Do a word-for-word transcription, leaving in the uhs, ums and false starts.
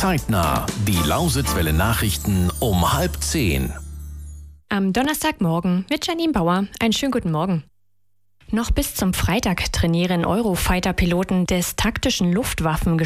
Zeitnah. Die Lausitzwelle Nachrichten um halb zehn. Am Donnerstagmorgen mit Janine Bauer. Einen schönen guten Morgen. Noch bis zum Freitag trainieren Eurofighter-Piloten des taktischen Luftwaffen